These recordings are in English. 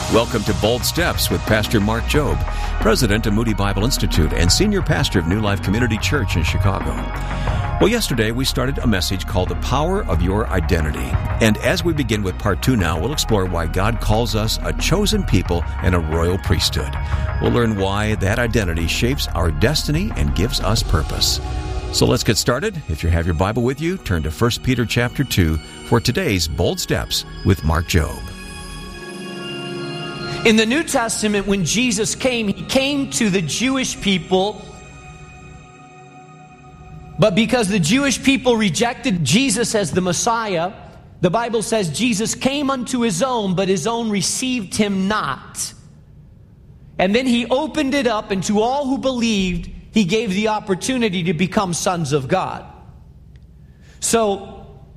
Welcome to Bold Steps with Pastor Mark Jobe, President of Moody Bible Institute and Senior Pastor of New Life Community Church in Chicago. Well, yesterday we started a message called The Power of Your Identity. And as we begin with part 2 now, we'll explore why God calls us a chosen people and a royal priesthood. We'll learn why that identity shapes our destiny and gives us purpose. So let's get started. If you have your Bible with you, turn to 1 Peter chapter 2 for today's Bold Steps with Mark Jobe. In the New Testament, when Jesus came, He came to the Jewish people. But because the Jewish people rejected Jesus as the Messiah, the Bible says Jesus came unto His own, but His own received Him not. And then He opened it up, and to all who believed, He gave the opportunity to become sons of God. So,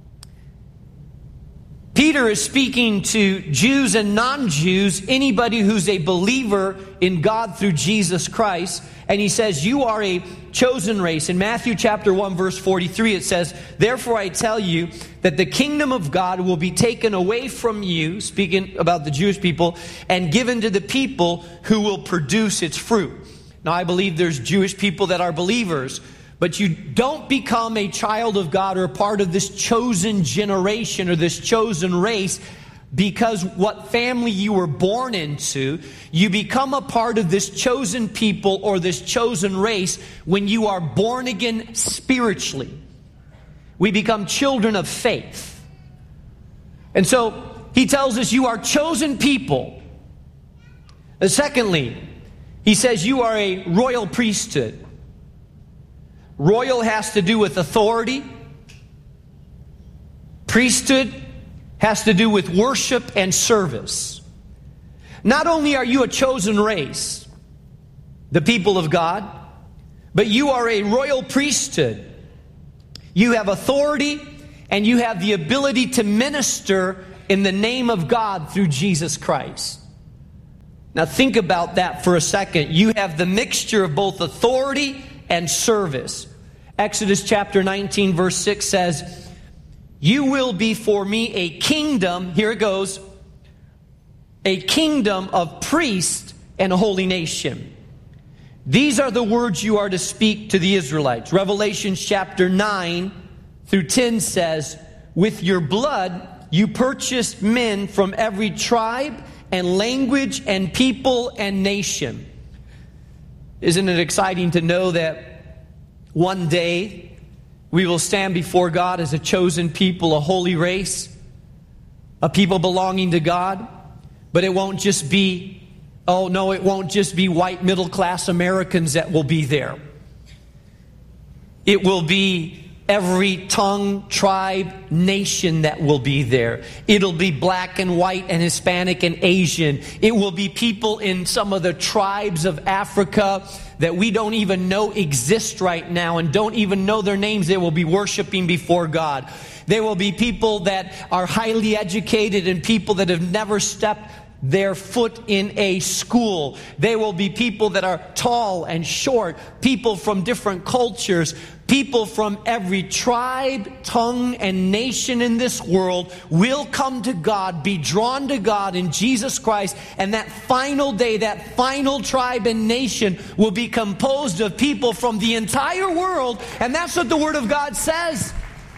Peter is speaking to Jews and non-Jews, anybody who's a believer in God through Jesus Christ. And he says, you are a chosen race. In Matthew chapter 1, verse 43, it says, therefore I tell you that the kingdom of God will be taken away from you, speaking about the Jewish people, and given to the people who will produce its fruit. Now I believe there's Jewish people that are believers, but you don't become a child of God or a part of this chosen generation or this chosen race because what family you were born into. You become a part of this chosen people or this chosen race when you are born again spiritually. We become children of faith. And so he tells us you are chosen people. And secondly, he says you are a royal priesthood. Royal has to do with authority. Priesthood has to do with worship and service. Not only are you a chosen race, the people of God, but you are a royal priesthood. You have authority and you have the ability to minister in the name of God through Jesus Christ. Now think about that for a second. You have the mixture of both authority and service. Exodus chapter 19 verse 6 says, you will be for me a kingdom, here it goes, a kingdom of priests and a holy nation. These are the words you are to speak to the Israelites. Revelation chapter 9 through 10 says, with your blood you purchased men from every tribe and language and people and nation. Isn't it exciting to know that one day we will stand before God as a chosen people, a holy race, a people belonging to God? But it won't just be, it won't just be white middle class Americans that will be there. It will be every tongue, tribe, nation that will be there. It'll be black and white and Hispanic and Asian. It will be people in some of the tribes of Africa that we don't even know exist right now and don't even know their names. They will be worshiping before God. There will be people that are highly educated and people that have never stepped their foot in a school. There will be people that are tall and short, people from different cultures, people from every tribe, tongue, and nation in this world will come to God, be drawn to God in Jesus Christ, and that final day, that final tribe and nation will be composed of people from the entire world, and that's what the Word of God says.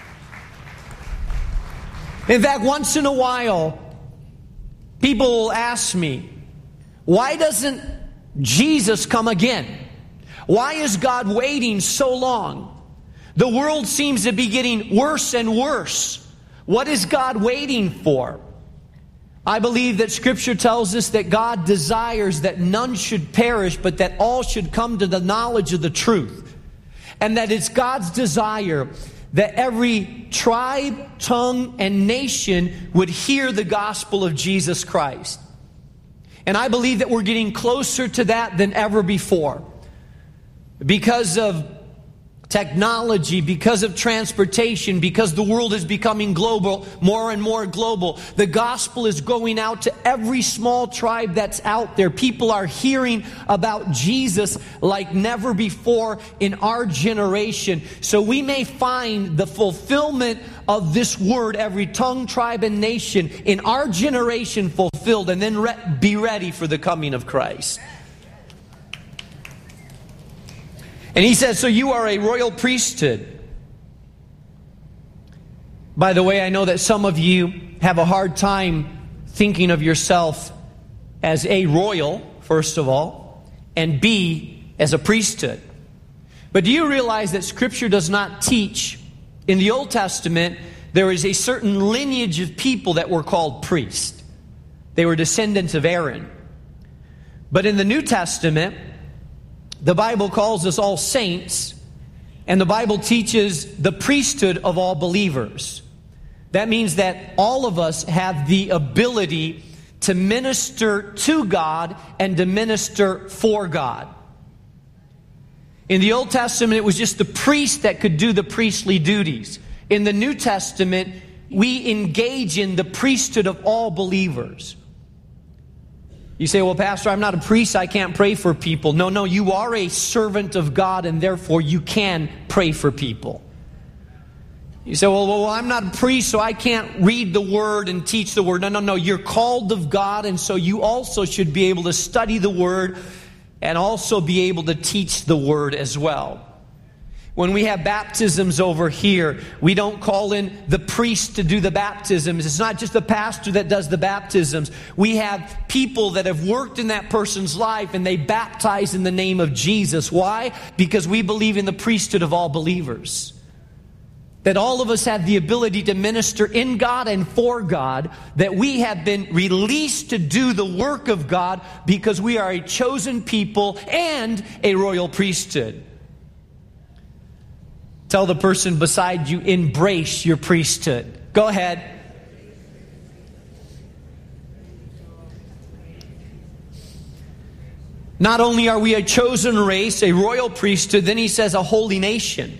In fact, once in a while, people will ask me, why doesn't Jesus come again? Why is God waiting so long? The world seems to be getting worse and worse. What is God waiting for? I believe that Scripture tells us that God desires that none should perish, but that all should come to the knowledge of the truth. And that it's God's desire that every tribe, tongue, and nation would hear the gospel of Jesus Christ. And I believe that we're getting closer to that than ever before. Because of technology, because of transportation, because the world is becoming global, more and more global. The gospel is going out to every small tribe that's out there. People are hearing about Jesus like never before in our generation. So we may find the fulfillment of this word, every tongue, tribe, and nation, in our generation fulfilled, and then be ready for the coming of Christ. And he says, so you are a royal priesthood. By the way, I know that some of you have a hard time thinking of yourself as A, royal, first of all, and B, as a priesthood. But do you realize that Scripture does not teach? In the Old Testament, there is a certain lineage of people that were called priests. They were descendants of Aaron. But in the New Testament, the Bible calls us all saints, and the Bible teaches the priesthood of all believers. That means that all of us have the ability to minister to God and to minister for God. In the Old Testament, it was just the priest that could do the priestly duties. In the New Testament, we engage in the priesthood of all believers. You say, well, Pastor, I'm not a priest, I can't pray for people. No, you are a servant of God, and therefore you can pray for people. You say, well, I'm not a priest, so I can't read the Word and teach the Word. No, you're called of God, and so you also should be able to study the Word and also be able to teach the Word as well. When we have baptisms over here, we don't call in the priest to do the baptisms. It's not just the pastor that does the baptisms. We have people that have worked in that person's life and they baptize in the name of Jesus. Why? Because we believe in the priesthood of all believers. That all of us have the ability to minister in God and for God. That we have been released to do the work of God because we are a chosen people and a royal priesthood. Tell the person beside you, embrace your priesthood. Go ahead. Not only are we a chosen race, a royal priesthood, then he says a holy nation.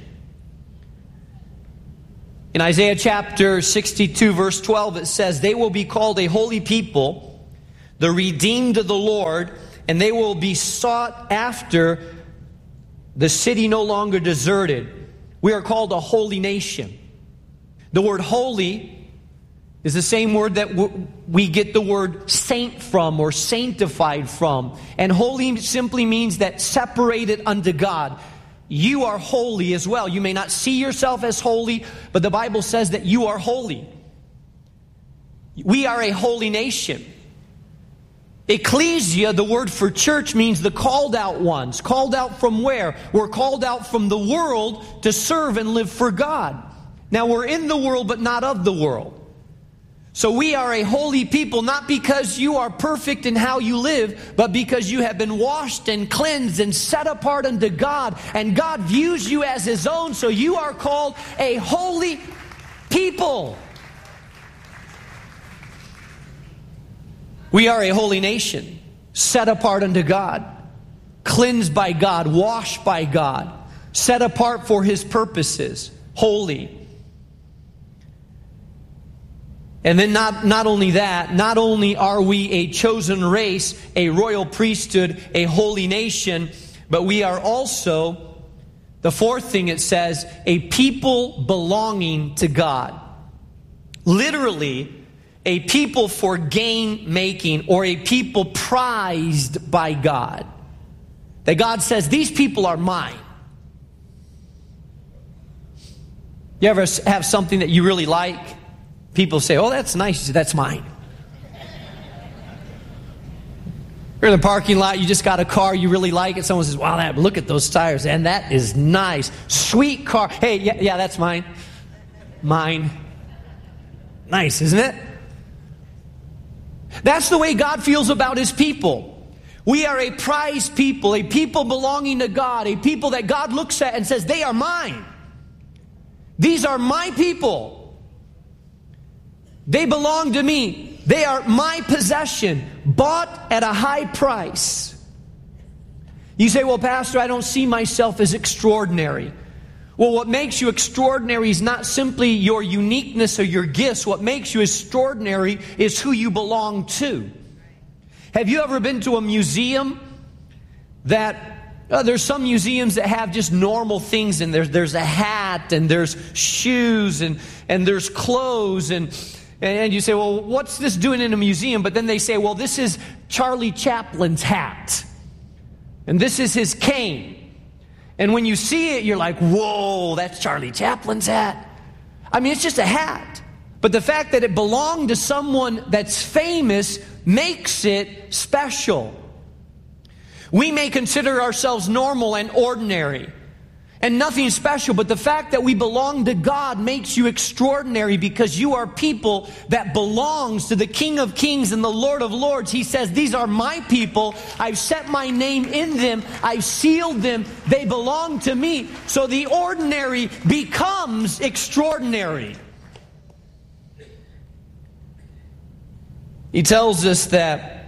In Isaiah chapter 62, verse 12, it says, they will be called a holy people, the redeemed of the Lord, and they will be sought after, the city no longer deserted. We are called a holy nation. The word holy is the same word that we get the word saint from or sanctified from. And holy simply means that separated unto God. You are holy as well. You may not see yourself as holy, but the Bible says that you are holy. We are a holy nation. Ecclesia, the word for church, means the called out ones. Called out from where? We're called out from the world to serve and live for God. Now we're in the world, but not of the world. So we are a holy people, not because you are perfect in how you live, but because you have been washed and cleansed and set apart unto God. And God views you as His own, so you are called a holy people. We are a holy nation, set apart unto God, cleansed by God, washed by God, set apart for His purposes, holy. And then not only that, not only are we a chosen race, a royal priesthood, a holy nation, but we are also, the fourth thing it says, a people belonging to God. Literally, a people for gain making, or a people prized by God. That God says, these people are mine. You ever have something that you really like? People say, oh, that's nice. You say, that's mine. You're in the parking lot, you just got a car, you really like it. Someone says, wow, look at those tires, and that is nice. Sweet car. Hey, yeah, that's mine. Mine. Nice, isn't it? That's the way God feels about His people. We are a prized people, a people belonging to God, a people that God looks at and says, they are mine. These are my people. They belong to me. They are my possession, bought at a high price. You say, well, Pastor, I don't see myself as extraordinary. Well, what makes you extraordinary is not simply your uniqueness or your gifts. What makes you extraordinary is who you belong to. Have you ever been to a museum that there's some museums that have just normal things, and there's a hat, and there's shoes, and there's clothes, and you say, well, what's this doing in a museum? But then they say, well, this is Charlie Chaplin's hat, and this is his cane. And when you see it, you're like, whoa, that's Charlie Chaplin's hat. I mean, it's just a hat. But the fact that it belonged to someone that's famous makes it special. We may consider ourselves normal and ordinary and nothing special, but the fact that we belong to God makes you extraordinary, because you are people that belongs to the King of Kings and the Lord of Lords. He says, these are my people. I've set my name in them. I've sealed them. They belong to me. So the ordinary becomes extraordinary. He tells us that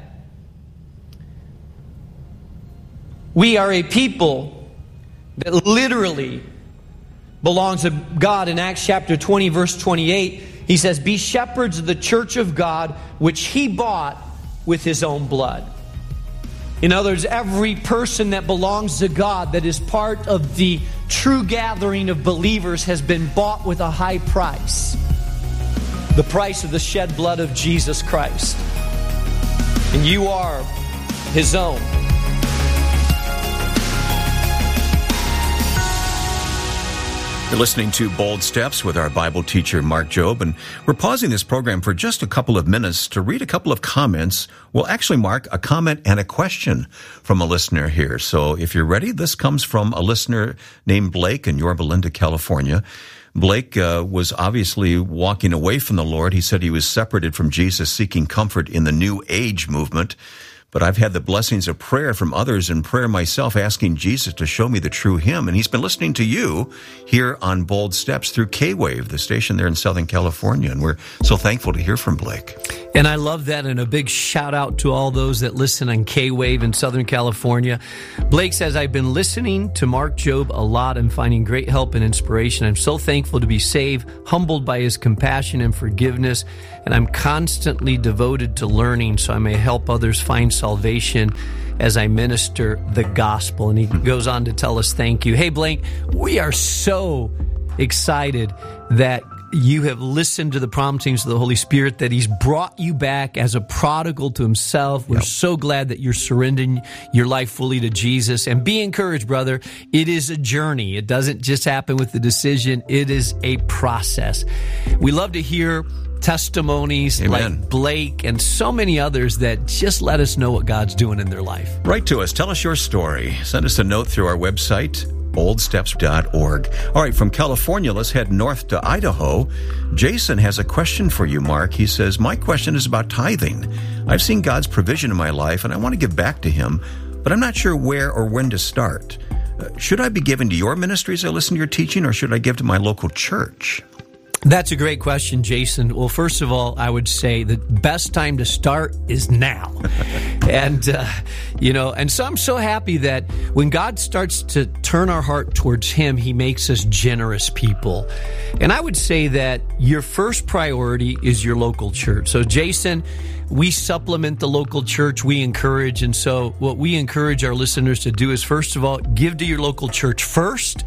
we are a people that literally belongs to God. In Acts chapter 20, verse 28, he says, be shepherds of the church of God, which he bought with his own blood. In other words, every person that belongs to God, that is part of the true gathering of believers, has been bought with a high price. The price of the shed blood of Jesus Christ. And you are his own. You're listening to Bold Steps with our Bible teacher, Mark Jobe, and we're pausing this program for just a couple of minutes to read a couple of comments. Well, actually, Mark, a comment and a question from a listener here. So if you're ready, this comes from a listener named Blake in Yorba Linda, California. Blake was obviously walking away from the Lord. He said he was separated from Jesus, seeking comfort in the New Age movement. But I've had the blessings of prayer from others and prayer myself, asking Jesus to show me the true him. And he's been listening to you here on Bold Steps through K-Wave, the station there in Southern California. And we're so thankful to hear from Blake. And I love that. And a big shout out to all those that listen on K-Wave in Southern California. Blake says, I've been listening to Mark Jobe a lot and finding great help and inspiration. I'm so thankful to be saved, humbled by his compassion and forgiveness. And I'm constantly devoted to learning so I may help others find salvation as I minister the gospel. And he goes on to tell us thank you. Hey, Blake, we are so excited that you have listened to the promptings of the Holy Spirit, that he's brought you back as a prodigal to himself. We're so glad that you're surrendering your life fully to Jesus. And be encouraged, brother. It is a journey. It doesn't just happen with the decision. It is a process. We love to hear testimonies like Blake and so many others that just let us know what God's doing in their life. Write to us. Tell us your story. Send us a note through our website, boldsteps.org. All right, from California, let's head north to Idaho. Jason has a question for you, Mark. He says, my question is about tithing. I've seen God's provision in my life, and I want to give back to him, but I'm not sure where or when to start. Should I be giving to your ministry as I listen to your teaching, or should I give to my local church? That's a great question, Jason. Well, first of all, I would say the best time to start is now. And so I'm so happy that when God starts to turn our heart towards him, he makes us generous people. And I would say that your first priority is your local church. So, Jason, we supplement the local church, we encourage. And so what we encourage our listeners to do is, first of all, give to your local church first.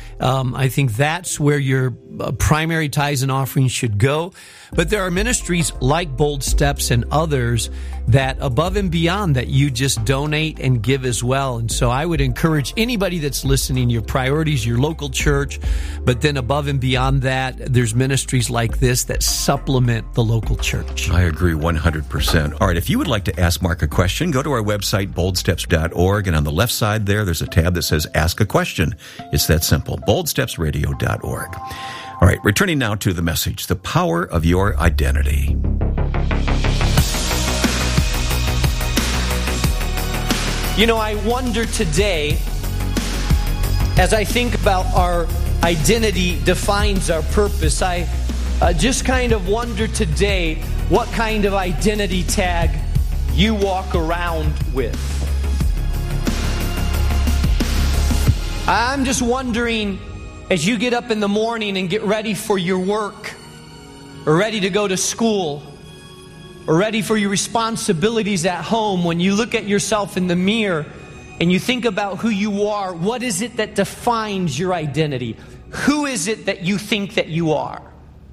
I think that's where your primary tithes and offerings should go. But there are ministries like Bold Steps and others that above and beyond that you just donate and give as well. And so I would encourage anybody that's listening, your priorities, your local church, but then above and beyond that, there's ministries like this that supplement the local church. I agree 100%. All right, if you would like to ask Mark a question, go to our website, boldsteps.org, and on the left side there's a tab that says Ask a Question. It's that simple, boldstepsradio.org. All right, returning now to the message, the power of your identity. You know, I wonder today, as I think about our identity defines our purpose, I just kind of wonder today what kind of identity tag you walk around with. I'm just wondering As you get up in the morning and get ready for your work, or ready to go to school, or ready for your responsibilities at home, when you look at yourself in the mirror and you think about who you are, what is it that defines your identity? Who is it that you think that you are?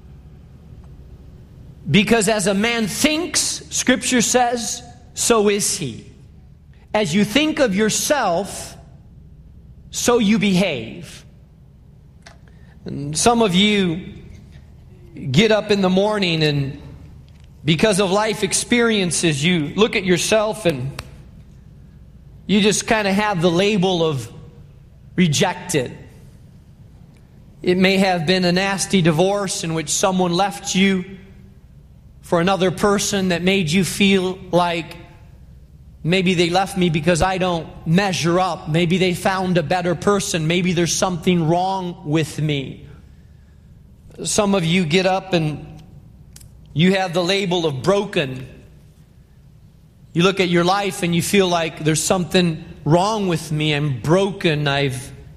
Because as a man thinks, Scripture says, so is he. As you think of yourself, so you behave. And some of you get up in the morning and because of life experiences, you look at yourself and you just kind of have the label of rejected. It may have been a nasty divorce in which someone left you for another person that made you feel like maybe they left me because I don't measure up. Maybe they found a better person. Maybe there's something wrong with me. Some of you get up and you have the label of broken. You look at your life and you feel like there's something wrong with me. I'm broken. I'm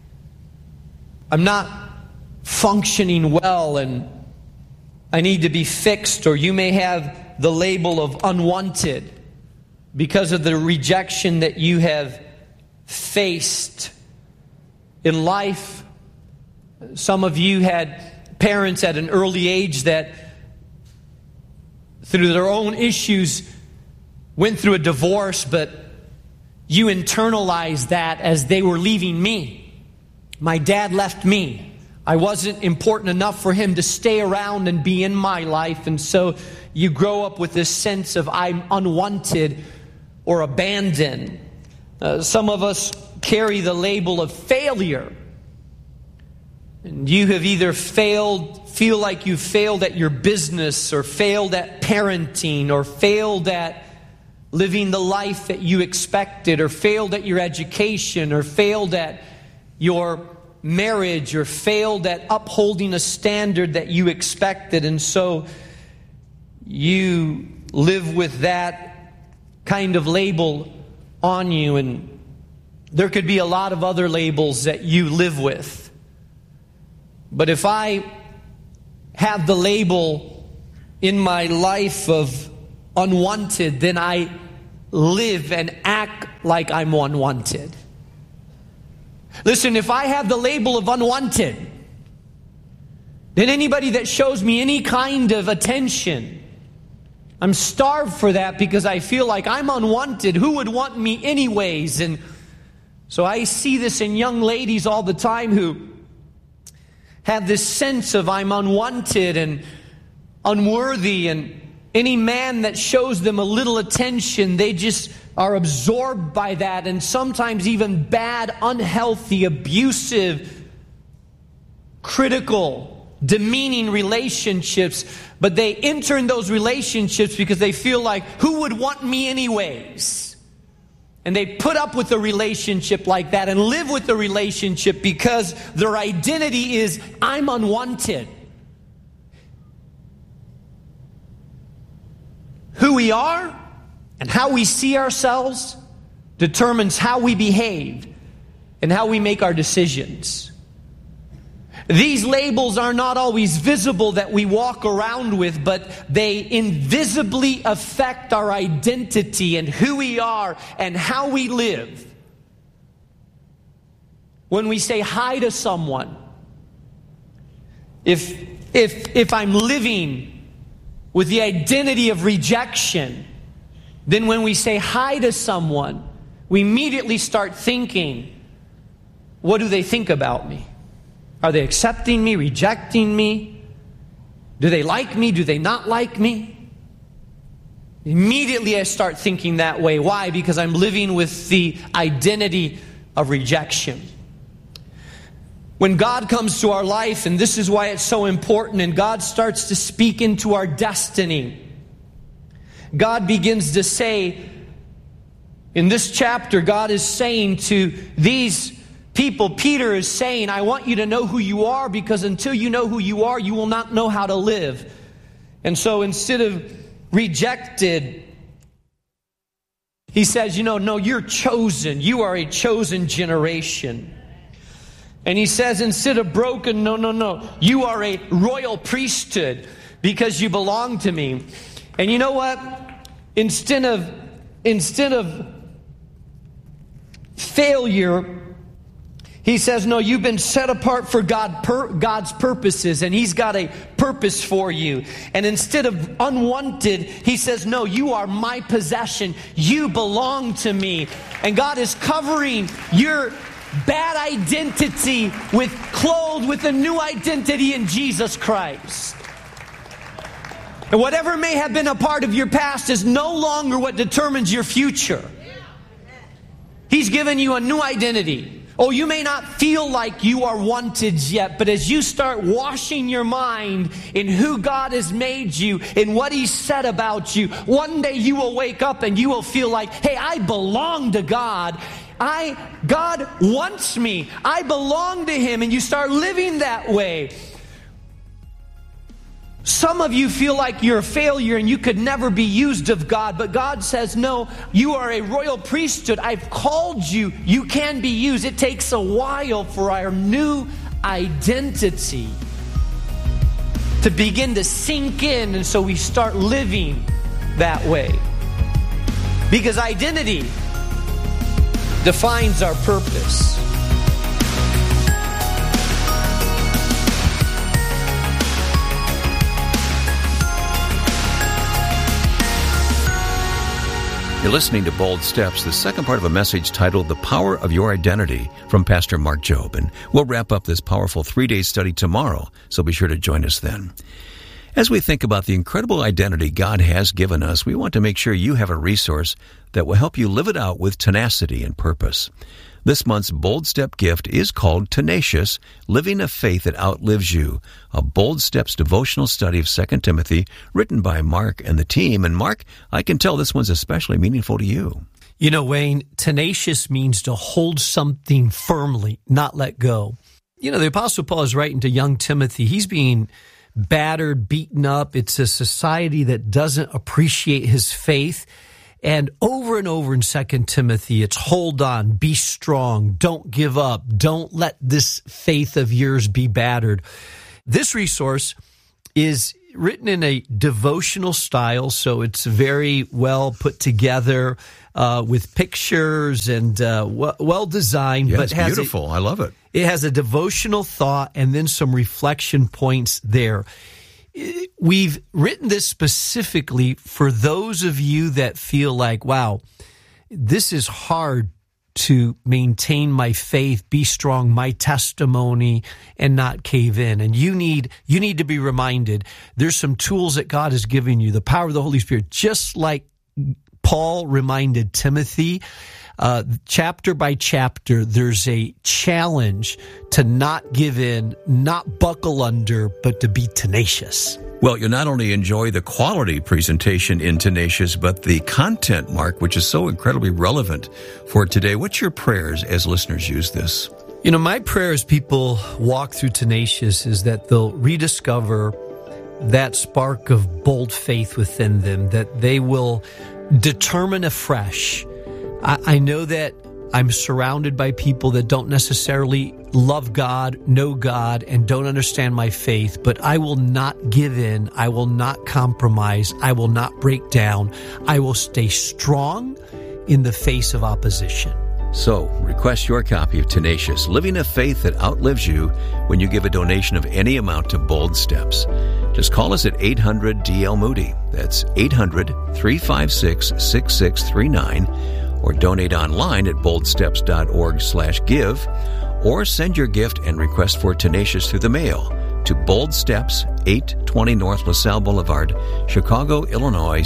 not functioning well and I need to be fixed. Or you may have the label of unwanted because of the rejection that you have faced in life. Some of you had parents at an early age that through their own issues went through a divorce, but you internalized that as they were leaving me. My dad left me. I wasn't important enough for him to stay around and be in my life. And so you grow up with this sense of I'm unwanted or abandoned. Some of us carry the label of failure. And you have either feel like you failed at your business, or failed at parenting, or failed at living the life that you expected, or failed at your education, or failed at your marriage, or failed at upholding a standard that you expected. And so you live with that kind of label on you. And there could be a lot of other labels that you live with. But if I have the label in my life of unwanted, then I live and act like I'm unwanted. Listen, if I have the label of unwanted, then anybody that shows me any kind of attention, I'm starved for that because I feel like I'm unwanted. Who would want me anyways? And so I see this in young ladies all the time who have this sense of I'm unwanted and unworthy, and any man that shows them a little attention, they just are absorbed by that, and sometimes even bad, unhealthy, abusive, critical, demeaning relationships. But they enter in those relationships because they feel like, who would want me anyways? And they put up with a relationship like that and live with the relationship because their identity is, I'm unwanted. Who we are and how we see ourselves determines how we behave and how we make our decisions. These labels are not always visible that we walk around with, but they invisibly affect our identity and who we are and how we live. When we say hi to someone, if I'm living with the identity of rejection, then when we say hi to someone, we immediately start thinking, what do they think about me? Are they accepting me, rejecting me? Do they like me? Do they not like me? Immediately I start thinking that way. Why? Because I'm living with the identity of rejection. When God comes to our life, and this is why it's so important, and God starts to speak into our destiny, God begins to say, in this chapter, God is saying to these people, Peter is saying, I want you to know who you are, because until you know who you are, you will not know how to live. And so instead of rejected, he says, no, you're chosen. You are a chosen generation. And he says, instead of broken, no. You are a royal priesthood because you belong to me. And you know what? Instead of failure, he says, no, you've been set apart for God's purposes, and He's got a purpose for you. And instead of unwanted, he says, no, you are my possession. You belong to me. And God is covering your bad identity clothed with a new identity in Jesus Christ. And whatever may have been a part of your past is no longer what determines your future. He's given you a new identity. Oh, you may not feel like you are wanted yet, but as you start washing your mind in who God has made you, in what He said about you, one day you will wake up and you will feel like, hey, I belong to God. God wants me. I belong to Him. And you start living that way. Some of you feel like you're a failure and you could never be used of God, but God says, no, you are a royal priesthood. I've called you. You can be used. It takes a while for our new identity to begin to sink in, and so we start living that way. Because identity defines our purpose. You're listening to Bold Steps, the second part of a message titled The Power of Your Identity from Pastor Mark Jobe. And we'll wrap up this powerful 3-day study tomorrow, so be sure to join us then. As we think about the incredible identity God has given us, we want to make sure you have a resource that will help you live it out with tenacity and purpose. This month's Bold Step gift is called Tenacious, Living a Faith That Outlives You, a Bold Steps devotional study of 2 Timothy written by Mark and the team. And Mark, I can tell this one's especially meaningful to you. You know, Wayne, tenacious means to hold something firmly, not let go. You know, the Apostle Paul is writing to young Timothy. He's being battered, beaten up. It's a society that doesn't appreciate his faith. And over in 2 Timothy, it's hold on, be strong, don't give up, don't let this faith of yours be battered. This resource is written in a devotional style, so it's very well put together with pictures and well designed. Yeah, but it's beautiful. I love it. It has a devotional thought and then some reflection points there. We've written this specifically for those of you that feel like, wow, this is hard to maintain my faith, be strong, my testimony, and not cave in. And you need to be reminded there's some tools that God has given you, the power of the Holy Spirit, just like Paul reminded Timothy. Chapter by chapter, there's a challenge to not give in, not buckle under, but to be tenacious. Well, you'll not only enjoy the quality presentation in Tenacious, but the content, Mark, which is so incredibly relevant for today. What's your prayers as listeners use this? You know, my prayer as people walk through Tenacious is that they'll rediscover that spark of bold faith within them, that they will determine afresh. I know that I'm surrounded by people that don't necessarily love God, know God, and don't understand my faith, but I will not give in. I will not compromise. I will not break down. I will stay strong in the face of opposition. So, request your copy of Tenacious, Living a Faith That Outlives You, when you give a donation of any amount to Bold Steps. Just call us at 800-DL-MOODY. That's 800-356-6639. Or donate online at boldsteps.org/give, or send your gift and request for Tenacious through the mail to Bold Steps, 820 North LaSalle Boulevard, Chicago, Illinois,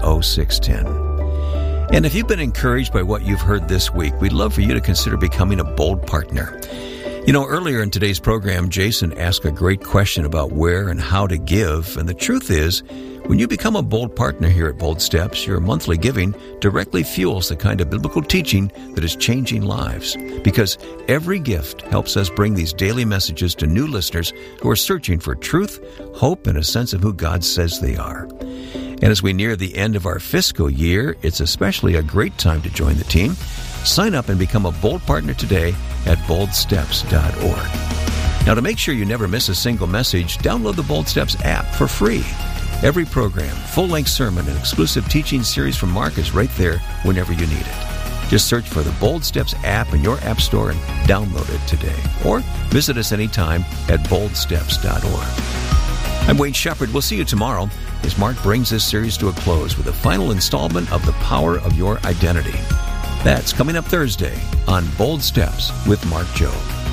60610. And if you've been encouraged by what you've heard this week, we'd love for you to consider becoming a Bold partner. You know, earlier in today's program, Jason asked a great question about where and how to give, and the truth is, when you become a Bold partner here at Bold Steps, your monthly giving directly fuels the kind of biblical teaching that is changing lives. Because every gift helps us bring these daily messages to new listeners who are searching for truth, hope, and a sense of who God says they are. And as we near the end of our fiscal year, it's especially a great time to join the team. Sign up and become a Bold partner today at boldsteps.org. Now, to make sure you never miss a single message, download the Bold Steps app for free. Every program, full-length sermon, and exclusive teaching series from Mark is right there whenever you need it. Just search for the Bold Steps app in your app store and download it today. Or visit us anytime at boldsteps.org. I'm Wayne Shepherd. We'll see you tomorrow as Mark brings this series to a close with a final installment of The Power of Your Identity. That's coming up Thursday on Bold Steps with Mark Jobe.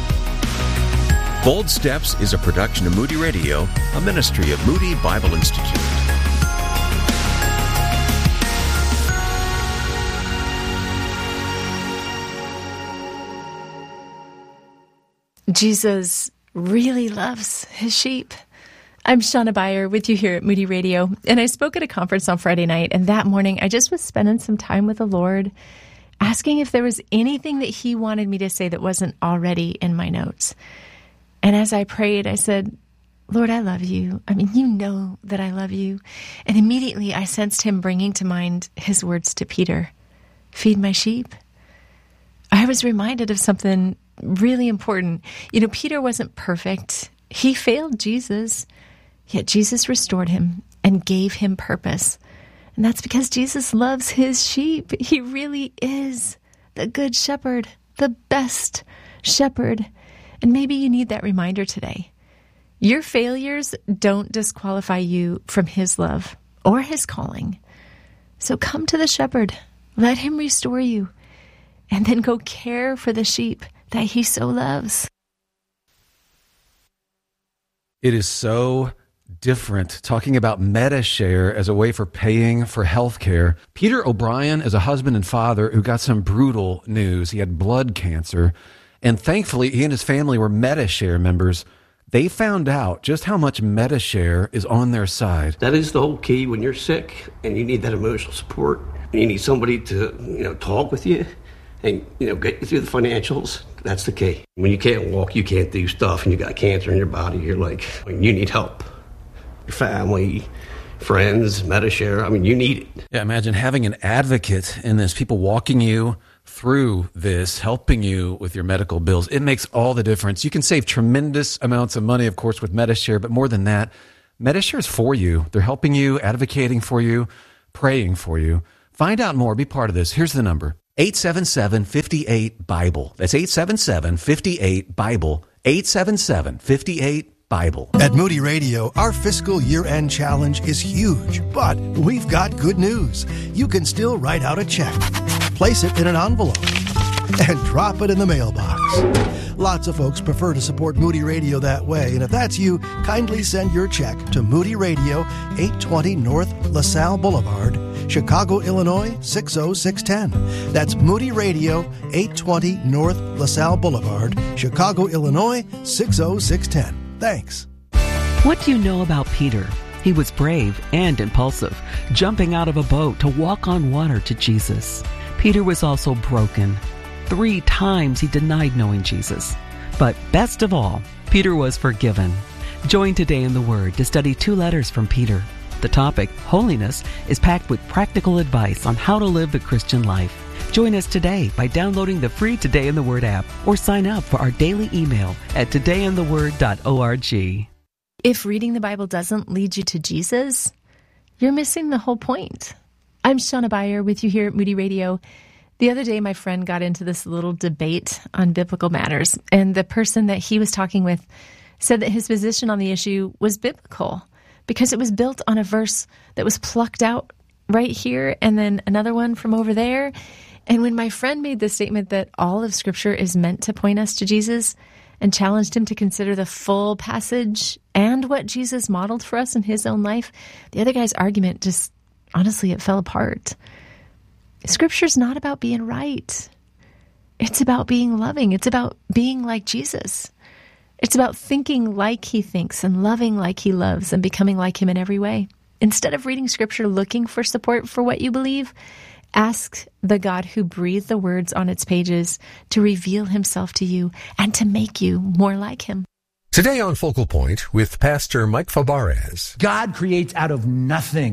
Bold Steps is a production of Moody Radio, a ministry of Moody Bible Institute. Jesus really loves his sheep. I'm Shauna Beyer with you here at Moody Radio, and I spoke at a conference on Friday night, and that morning I just was spending some time with the Lord, asking if there was anything that he wanted me to say that wasn't already in my notes. And as I prayed, I said, Lord, I love you. I mean, you know that I love you. And immediately I sensed him bringing to mind his words to Peter, feed my sheep. I was reminded of something really important. You know, Peter wasn't perfect. He failed Jesus, yet Jesus restored him and gave him purpose. And that's because Jesus loves his sheep. He really is the good shepherd, the best shepherd. And maybe you need that reminder today. Your failures don't disqualify you from his love or his calling. So come to the shepherd, let him restore you, and then go care for the sheep that he so loves. It is so different talking about MediShare as a way for paying for health care. Peter O'Brien is a husband and father who got some brutal news. He had blood cancer, and thankfully he and his family were MediShare members. They found out just how much MediShare is on their side. That is the whole key when you're sick and you need that emotional support. And you need somebody to, talk with you and, get you through the financials. That's the key. When you can't walk, you can't do stuff, and you got cancer in your body, you're like, you need help. Your family, friends, MediShare, you need it. Yeah, imagine having an advocate in this, people walking you through this, helping you with your medical bills. It makes all the difference. You can save tremendous amounts of money, of course, with MediShare, but more than that, MediShare is for you. They're helping you, advocating for you, praying for you. Find out more. Be part of this. Here's the number. 877-58-BIBLE. That's 877-58-BIBLE. 877-58-BIBLE. At Moody Radio, our fiscal year-end challenge is huge, but we've got good news. You can still write out a check, place it in an envelope, and drop it in the mailbox. Lots of folks prefer to support Moody Radio that way, and if that's you, kindly send your check to Moody Radio, 820 North LaSalle Boulevard, Chicago, Illinois, 60610. That's Moody Radio, 820 North LaSalle Boulevard, Chicago, Illinois, 60610. Thanks. What do you know about Peter? He was brave and impulsive, jumping out of a boat to walk on water to Jesus. Peter was also broken. 3 times he denied knowing Jesus. But best of all, Peter was forgiven. Join Today in the Word to study 2 letters from Peter. The topic, holiness, is packed with practical advice on how to live the Christian life. Join us today by downloading the free Today in the Word app or sign up for our daily email at todayintheword.org. If reading the Bible doesn't lead you to Jesus, you're missing the whole point. I'm Shauna Beyer with you here at Moody Radio. The other day, my friend got into this little debate on biblical matters, and the person that he was talking with said that his position on the issue was biblical because it was built on a verse that was plucked out right here and then another one from over there. And when my friend made the statement that all of Scripture is meant to point us to Jesus and challenged him to consider the full passage and what Jesus modeled for us in his own life, the other guy's argument just, honestly, it fell apart. Scripture's not about being right. It's about being loving. It's about being like Jesus. It's about thinking like he thinks and loving like he loves and becoming like him in every way. Instead of reading Scripture looking for support for what you believe, ask the God who breathed the words on its pages to reveal himself to you and to make you more like him. Today on Focal Point with Pastor Mike Fabarez. God creates out of nothing.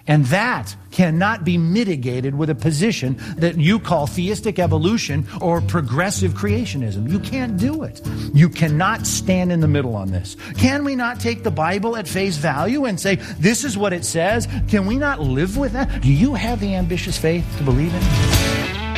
And that cannot be mitigated with a position that you call theistic evolution or progressive creationism. You can't do it. You cannot stand in the middle on this. Can we not take the Bible at face value and say, this is what it says? Can we not live with that? Do you have the ambitious faith to believe in it?